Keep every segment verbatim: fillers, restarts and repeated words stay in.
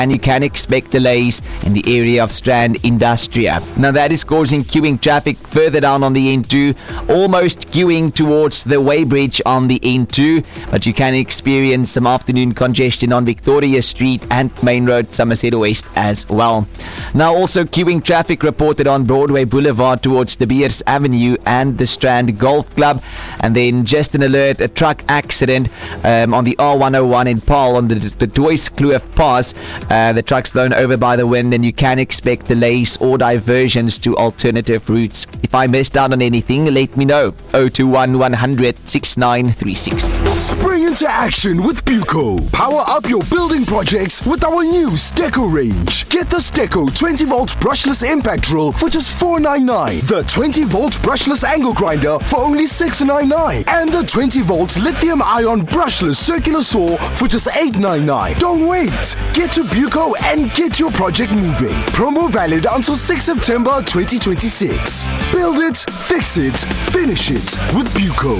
and you can expect delays in the area of Strand Industria. Now that is causing queuing traffic further down on the N two, almost queuing towards the Weybridge on the N two, but you can experience some afternoon congestion on Victoria Street and Main Road, Somerset West as well. Now also queuing traffic reported on Broadway Boulevard towards De Beers Avenue and the Strand Golf Club. And then just an alert, a truck accident um, on the R one oh one in Paarl on the, the Joyce Kloof Pass. Uh, the truck's blown over by the wind and you can expect delays or diversions to alternative routes. If I missed out on anything, let me know. oh two one, one hundred, sixty-nine thirty-six. Spring into action with Buco. Power up your building projects with our new Steco range. Get the Steco twenty volt brushless impact drill for just four ninety-nine. The twenty volt brushless angle grinder for only six ninety-nine. And the twenty volt lithium ion brushless circular saw for just eight ninety-nine. Don't wait. Get to Buco and get your project moving. Promo valid until sixth September twenty twenty-six. Build it, fix it, finish it with Buco.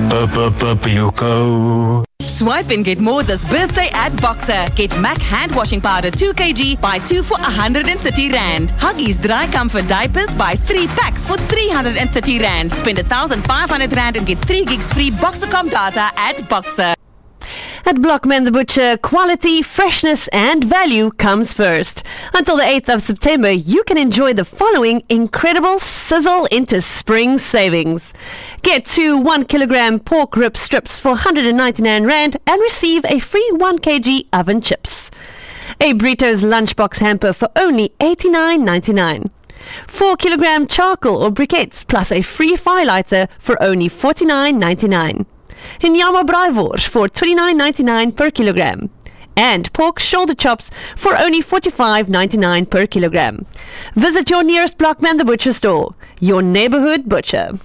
Buco. Swipe and get more this birthday at Boxer. Get Mac hand washing powder two kilograms, buy two for one hundred thirty rand. Huggies dry comfort diapers, buy three packs for three hundred thirty rand. Spend one thousand five hundred rand and get three gigs free Boxercom data at Boxer. At Blockman the Butcher, quality, freshness and value comes first. Until the eighth of September, you can enjoy the following incredible sizzle into spring savings. Get two one kilogram pork rib strips for one hundred ninety-nine rand and receive a free one kilogram oven chips. A Burritos lunchbox hamper for only eighty-nine ninety-nine. four kilogram charcoal or briquettes plus a free fire lighter for only forty-nine ninety-nine. Hinyama Braaivors for twenty-nine ninety-nine per kilogram. And pork shoulder chops for only forty-five ninety-nine per kilogram. Visit your nearest Blockman the Butcher store, your neighborhood butcher.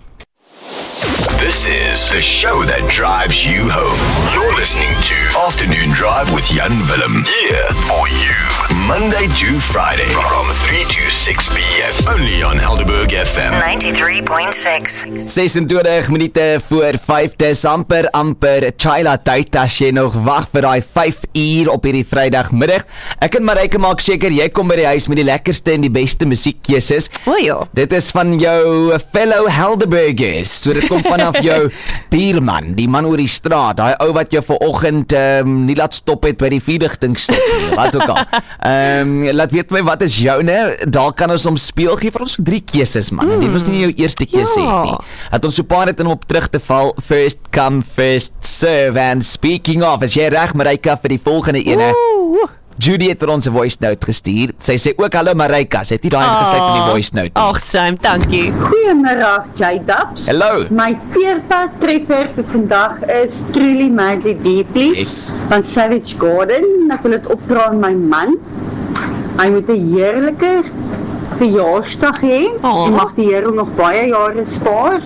This is the show that drives you home. You're listening to Afternoon Drive with Jan Willem. Here for you. Monday to Friday from three to six p.m. Only on Helderberg F M ninety-three point six. sesentwintig minute voor vyf. Dis amper amper Chila tyd as jy nog wag vir daai vyf uur op hierdie Vrydagmiddag. Ek en Marike maak seker jy kom by die huis met die lekkerste en die beste musiekkeuses. O ja. Dit is van jou fellow Helderbergers. So dit kom vanaf jou buurman, die man oor die straat, daai ou wat jou vanoggend um, nie laat stop het by die vierrigtingstop nie, wat ook al. Um, laat weet my wat is joune, daar kan ons om speel, gee vir ons drie keuses man, mm. en dit moet nie jou eerste keuse ja. hê nie. Dat ons so paar het om op terug te val, first come, first serve, and speaking of, is jy reg Marika vir die volgende ene? Oeh. Judy het vir ons 'n voice note gestuur. Sy sê ook hallo Marika, sy het nie daai ingesluit in die voice note nie. Ag, Sam, dankie. Goeiemiddag, J-Dubs. Hallo. My teerpad treffer vir vandag is Truly Madly Deeply Yes. van Savage Garden. Ek wil dit opdra aan my man. Hy moet 'n heerlike verjaarsdag hê. Oh. En mag die Here nog baie jare spaar.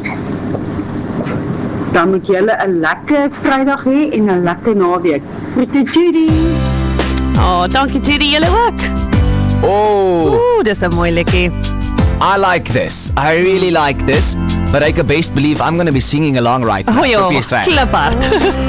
Dan moet julle 'n lekker Vrydag hê en 'n lekker naweek. Groete Judy. Oh, dankie Judy, julle ook. Oh. Ooh, dis 'n mooi liedjie. I like this. I really like this. But I can best believe I'm going to be singing along right now. Oh ja, Probeer swaar. klip hard.